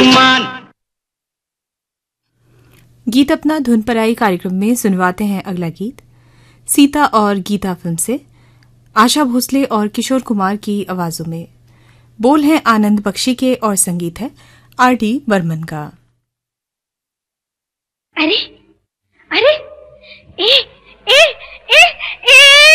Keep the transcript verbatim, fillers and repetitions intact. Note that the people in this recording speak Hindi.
गुमान। गीत अपना धुन पर आई कार्यक्रम में सुनवाते हैं अगला गीत सीता और गीता फिल्म से, आशा भोसले और किशोर कुमार की आवाजों में। बोल हैं आनंद बख्शी के और संगीत है आर डी बर्मन का। अरे अरे ए ए